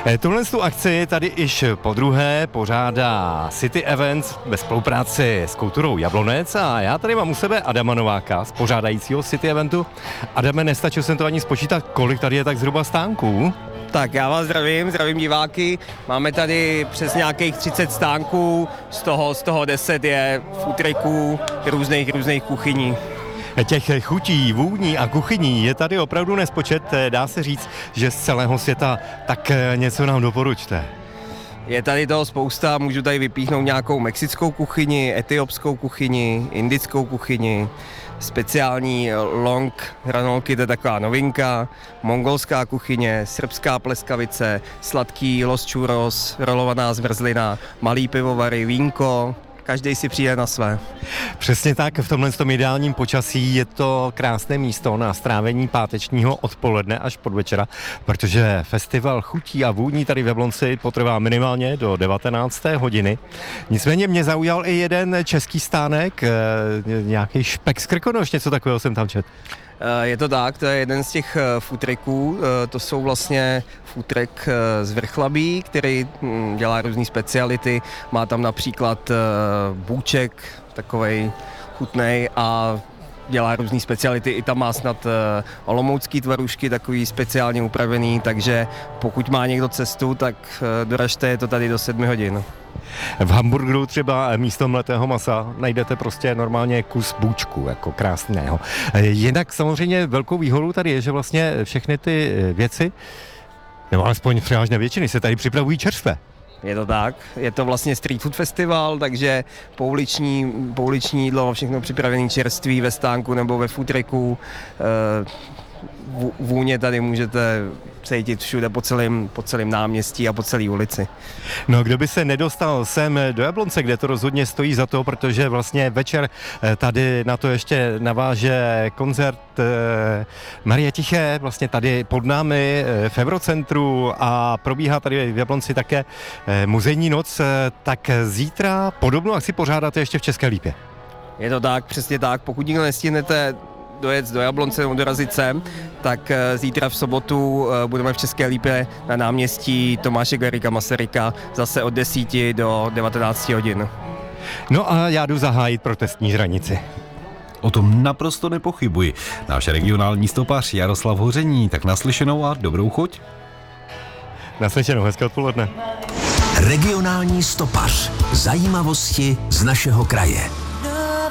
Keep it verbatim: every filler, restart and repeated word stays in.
Tuhle tu akci tady již po druhé pořádá City Events ve spolupráci s Kulturou Jablonec a já tady mám u sebe Adama Nováka z pořádajícího City Eventu. Adame, nestačil jsem to ani spočítat, kolik tady je tak zhruba stánků? Tak já vás zdravím, zdravím diváky. Máme tady přes nějakých třicet stánků, z toho, z toho deset je food trucků, různých, různých kuchyní. Těch chutí, vůní a kuchyní je tady opravdu nespočet. Dá se říct, že z celého světa. Tak něco nám doporučte. Je tady toho spousta, můžu tady vypíchnout nějakou mexickou kuchyni, etiopskou kuchyni, indickou kuchyni, speciální long hranolky, to je taková novinka, mongolská kuchyně, srbská pleskavice, sladký los churros, rolovaná zmrzlina, malý pivovary, vínko. Každý si přijde na své. Přesně tak, v tomhle tom ideálním počasí je to krásné místo na strávení pátečního odpoledne až podvečera, protože festival chutí a vůní tady v Jablonci potrvá minimálně do devatenácté hodiny. Nicméně mě zaujal i jeden český stánek, nějaký špek z Krkonoš, něco takového jsem tam četl. Je to tak, to je jeden z těch food trucků, to jsou vlastně food truck z Vrchlabí, který dělá různý speciality, má tam například bůček, takovej chutnej a dělá různý speciality, i tam má snad olomoucký tvarůžky, takový speciálně upravený, takže pokud má někdo cestu, tak doražte, je to tady do sedmi hodin. V hamburgeru třeba místo mletého masa najdete prostě normálně kus bůčku, jako krásného. Jinak samozřejmě velkou výhodou tady je, že vlastně všechny ty věci, nebo alespoň převážné většiny, se tady připravují čerstvé. Je to tak, je to vlastně street food festival, takže pouliční, pouliční jídlo, všechno připravené čerství ve stánku nebo ve food trucku. Vůně tady můžete cítit všude po celém, po celém náměstí a po celé ulici. No, kdo by se nedostal sem do Jablonce, kde to rozhodně stojí za to, protože vlastně večer tady na to ještě naváže koncert Marie Tiché, vlastně tady pod námi v Eurocentru a probíhá tady v Jablonci také muzejní noc, tak zítra podobnou akci pořádáte ještě v České Lípě. Je to tak, přesně tak, pokud nikdo nestihnete dojet do Jablonce nebo dorazit sem, tak zítra v sobotu budeme v České Lípě na náměstí Tomáše Garrigua Masaryka zase od deseti do devatenácti hodin. No a já jdu zahájit protestní žranici. O tom naprosto nepochybuji. Náš regionální stopař Jaroslav Hoření, tak naslyšenou a dobrou chuť. Naslyšenou, hezké odpoledne. Regionální stopař. Zajímavosti z našeho kraje.